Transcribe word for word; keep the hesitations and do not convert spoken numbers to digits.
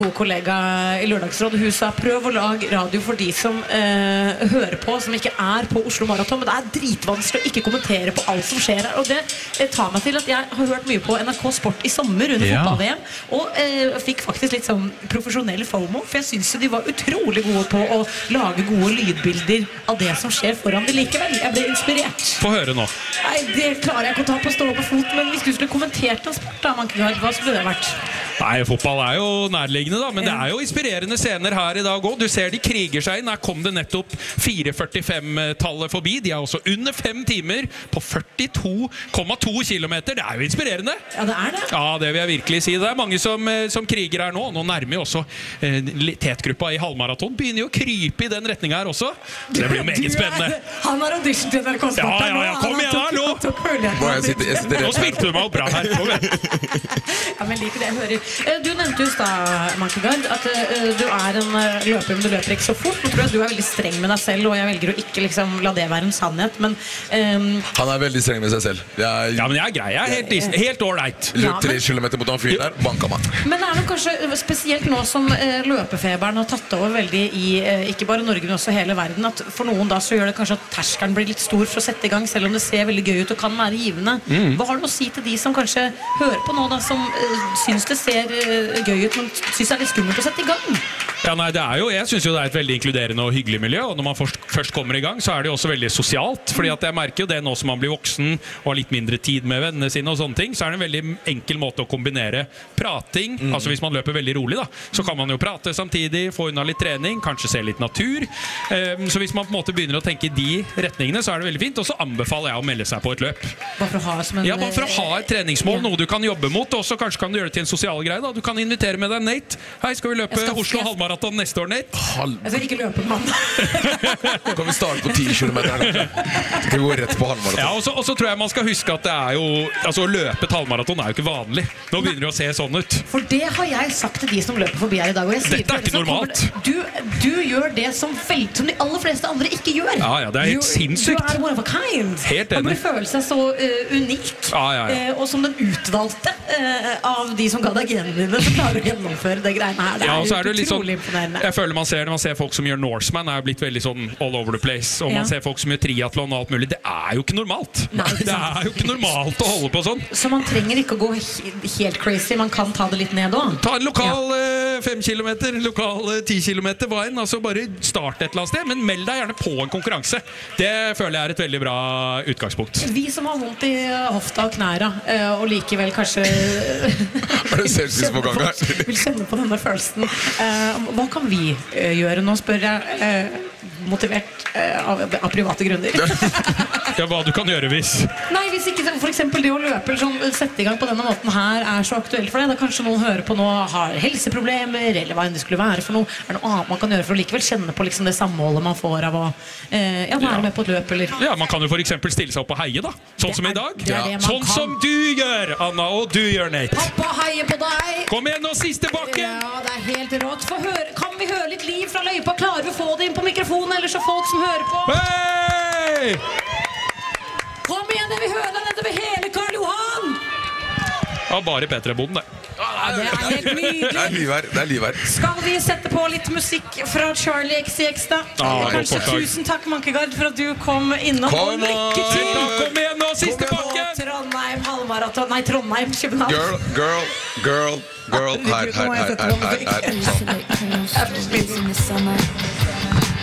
God kollega i Lørdagsråd, hun sa prøv å lage radio for de som eh, hører på, som ikke er på Oslo Maraton, men det er dritvanskelig å ikke kommentere på alt som skjer her, og det eh, tar meg til at jeg har hørt mye på N R K Sport i sommer under ja. fotball-V M, og eh, fikk faktisk litt sånn profesjonell FOMO, for jeg synes de var utrolig gode på å lage gode lydbilder av det som skjer foran det likevel. Jeg ble inspirert. Få høre nå. Nei, det klarer jeg ikke å ta på stå på fot, men hvis du skulle kommentert en sport, da, Mankegard, hva skulle det vært? Nei, fotball er jo nærliggende da, men det er jo inspirerende scener her i dag også. Du ser de kriger seg inn. Her kom det nettopp fire førtifem-tallet forbi. De er også under fem timer på førtito komma to kilometer. Det er jo inspirerende. Ja, det er det. Ja, det vil jeg virkelig si. Det er mange som, som kriger her nå. Nå nærmer jo også eh, tetgruppa i halvmaraton begynner jo å krype i den retningen her også. Det blir jo meget spennende. Han har audition til N R K Sport. Ja, ja, ja, kom igjen her nå! Nå spilte du meg opp bra her. Kom igjen. Ja, men liker det jeg hører. Du nevnte just da, Mankegard, at uh, du er en uh, løper, men du løper ikke så fort. Nå tror jeg at du er veldig streng med deg selv, og jeg velger å ikke liksom, la det være en sannhet, men... Um, han er veldig streng med seg selv. Jeg, ja, men jeg er grei. Jeg er helt, helt ålreit. Løp tre kilometer mot han fyren der, banka meg. Men det er nok kanskje spesielt nå som uh, løpefeberen har tatt over veldig i, uh, ikke bare Norge, men også hele verden, at for noen da så gjør det kanskje at terskelen blir litt stor for å sette i gang, selv om det ser veldig gøy ut og kan være givende. Mm. Hva har du å si til de som kanskje hører på nå da, som uh, synes det ser uh, gøy ut, men synes det er litt skummelt å sette i gang? Ja, nei, det er jo, jeg synes jo det er et veldig inkluderende og hyggelig miljø, og når man først, først kommer i gang, så er det jo også veldig sosialt, fordi at jeg merker jo det nå som man blir voksen og har litt mindre tid med vennene sine og sånne ting, så er det en veldig enkel måte å kombinere prating, mm. altså hvis man løper veldig rolig da, så kan man jo prate samtidig, få unna litt trening, kanskje se litt natur, um, så hvis man på en måte begynner å tenke i de retningene, så er det veldig fint, og så anbefaler jeg å melde seg på et løp. Bare for å ha, som en, ja, bare for å ha et treningsmål, ja. Noe du kan jobbe mot, og så kanskje kan du gjøre det til en sosial greie da, du kan invitere med deg Nate. Hei, skal vi løpe skal Oslo halvmaraton neste år, Nate? Halv... Jeg skal ikke løpe mann. Kan vi starte på ti kilometer? Skal vi gå rett på halvmaraton? Ja, og så, og så tror jeg man skal huske at det er jo, altså å løpe et halvmaraton er jo ikke vanlig. Nå begynner det å se sånn ut. For det har jeg sagt til de som løper forbi her i dag, og jeg sier dette er ikke normalt. Du, du gjør det som, vel, som de aller fleste andre ikke gjør. Ja, ja, det er helt du, sinnssykt. Du er one of a kind. Helt enig. Man blir føle seg så uh, unik, ja, ja, ja. Uh, og som den utvalgte uh, av de som ga deg genene dine, som klarer å gjennomføre det greiene her. Det ja, er, så er det utrolig litt sånn, imponerende. Jeg føler man ser det, man ser folk som gjør Norseman er blitt veldig sånn all over the place, og man ja. ser folk som gjør triathlon og alt mulig. Det er jo ikke normalt. Nei, ikke det er jo ikke normalt å holde på sånn. Så man trenger ikke å gå helt crazy, man kan ta det litt ned også. Ta en lokal ja. fem kilometer, lokal ti kilometer veien, altså bare start et eller annet sted, men meld deg gjerne på en konkurranse. Det føler jeg er et veldig bra utgangspunkt. Vi som har vondt i hofta og knæra, og likevel kanskje er det selvsys på gang her? Vil kjenne på denne følelsen. Hva kan vi gjøre? Nå spør jeg motivert av, av private grunner. Ja, hva du kan gjøre hvis? Nei, hvis ikke for eksempel det å løpe sånn, sette i gang på denne måten her er så aktuelt for deg, da kanskje noen hører på nå har helseproblemer, eller hva enn det skulle være for noe, er det noe annet man kan gjøre for å likevel kjenne på liksom det samholdet man får av å eh, ja, være ja. med på et løp, eller? Ja, man kan jo for eksempel stille seg opp og heie da, sånn det som er, i dag. Ja. Sånn kan. Som du gjør, Anna, og du gjør, Nate. Pappa heier på deg! Kom igjen nå, siste bakken! Ja, det er helt rått. Høre, kan vi høre litt liv fra løypa? Klarer vi å få det inn på mikrofonen, eller så folk som hører på? Hei! Kom igjen, det vi hører deg nedover hele Karl Johan! Ja, bare Petra-boden, det. Ja, det er helt nydelig. Det er liv her, det er liv her. Skal vi sette på litt musikk fra Charlie X C X da? Ah, Kanskje tusen takk, Mankegard, for at du kom innom. Kom, lykke til! Kom igjen nå, siste bakken! Trondheim, halvmaraton. Nei, Trondheim, København. Girl, girl, girl, girl. Her, her, her, her, her, her.